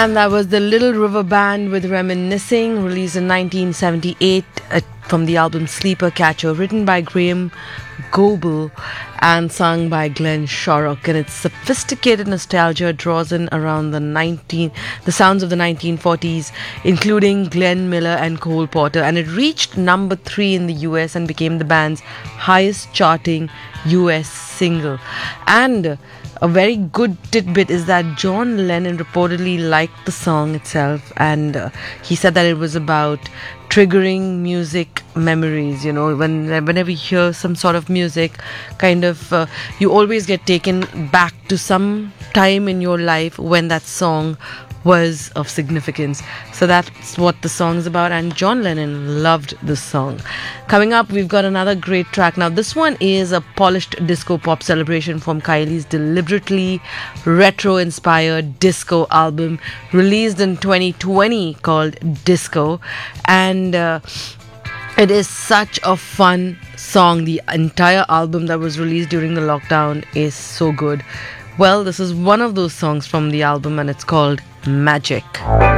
And that was the Little River Band with Reminiscing, released in 1978 from the album Sleeper Catcher, written by Graham Goble and sung by Glenn Shorrock. And its sophisticated nostalgia draws in around the sounds of the 1940s, including Glenn Miller and Cole Porter. And it reached number 3 in the US and became the band's highest charting US single. And a very good tidbit is that John Lennon reportedly liked the song itself, and he said that it was about triggering music memories. You know, whenever you hear some sort of music, kind of you always get taken back to some time in your life when that song was of significance. So that's what the song is about, and John Lennon loved this song. Coming up, we've got another great track. Now this one is a polished disco pop celebration from Kylie's deliberately retro inspired disco album released in 2020 called Disco, and it is such a fun song. The entire album that was released during the lockdown is so good. Well, this is one of those songs from the album, and it's called Magic.